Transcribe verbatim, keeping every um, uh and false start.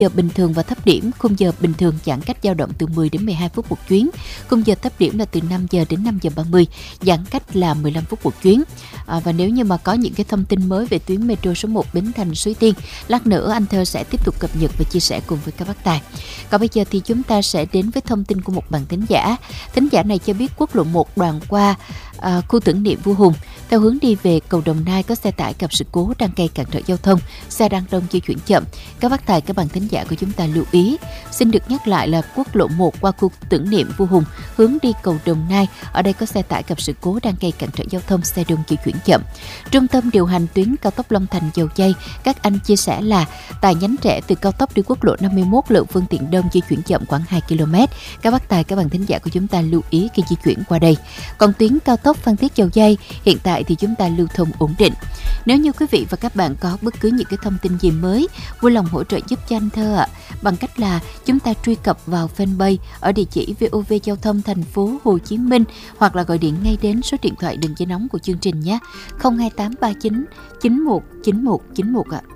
Giờ bình thường và thấp điểm, khung giờ bình thường giãn cách dao động từ mười đến mười hai phút một chuyến. Khung giờ thấp điểm là từ năm giờ đến năm giờ ba mươi, giãn cách là mười lăm phút một chuyến. À, và nếu như mà có những cái thông tin mới về tuyến metro số một Bến Thành Suối Tiên, lát nữa anh Thơ sẽ tiếp tục cập nhật và chia sẻ cùng với các bác tài. Còn bây giờ thì chúng ta sẽ đến với thông tin của một bạn thính giả. Thính giả này cho biết quốc lộ một đoạn qua à, khu tưởng niệm Vua Hùng theo hướng đi về cầu Đồng Nai có xe tải gặp sự cố đang gây cản trở giao thông, xe đang đông di chuyển chậm. Các bác tài, các bạn thính giả của chúng ta lưu ý. Xin được nhắc lại là quốc lộ một qua khu tưởng niệm Vua Hùng hướng đi cầu Đồng Nai, ở đây có xe tải gặp sự cố đang gây cản trở giao thông, xe đông di chuyển chậm. Trung tâm điều hành tuyến cao tốc Long Thành Dầu Giây, các anh chia sẻ là tại nhánh rẽ từ cao tốc đi quốc lộ năm mươi mốt, lượng phương tiện đông di chuyển chậm khoảng hai ki lô mét. Các bác tài, các bạn thính giả của chúng ta lưu ý khi di chuyển qua đây. Còn tuyến cao tốc Phan Thiết Dầu Giây hiện tại thì chúng ta lưu thông ổn định. Nếu như quý vị và các bạn có bất cứ những cái thông tin gì mới, vui lòng hỗ trợ giúp cho anh Thơ ạ, bằng cách là chúng ta truy cập vào fanpage ở địa chỉ vê o vê Giao thông Thành phố Hồ Chí Minh, hoặc là gọi điện ngay đến số điện thoại đường dây nóng của chương trình nhé, không hai tám ba chín chín một chín một chín một ạ.